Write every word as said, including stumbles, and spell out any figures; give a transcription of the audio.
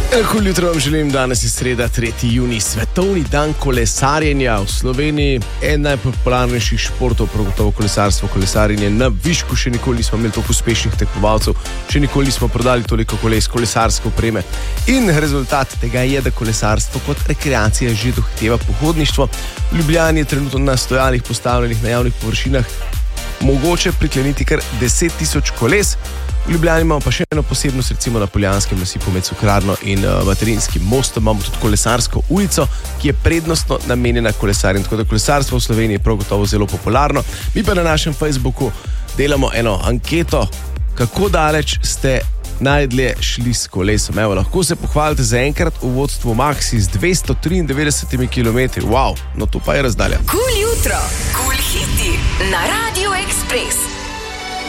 Kul jutro vam želim, danes je sreda, tretji junij, svetovni dan kolesarjenja. V Sloveniji en najpopularnejših športov, prav gotovo kolesarstvo, kolesarjenje. Na višku še nikoli nismo imeli toliko uspešnih tekmovalcev, še nikoli nismo prodali toliko koles, kolesarske opreme. In rezultat tega je, da kolesarstvo kot rekreacija že dohiteva pohodništvo. V Ljubljani je trenutno na stojalih postavljenih na javnih površinah mogoče prikleniti kar deset tisoč koles. V Ljubljani imamo pa še eno posebnost, recimo na Poljanskem nasipu med Cukrarno in uh, Materinskim mostom imamo tudi kolesarsko ulico, ki je prednostno namenjena kolesarjem. Tako da kolesarstvo v Sloveniji je prav gotovo zelo popularno. Mi pa na našem Facebooku delamo eno anketo, kako daleč ste najdlje šli s kolesom. Evo, lahko se pohvalite za enkrat v vodstvu Maxi z dvesto triindevetdeset kilometri. Wow, no to pa je razdalja. Kul jutro, kul hiti na Radio Express.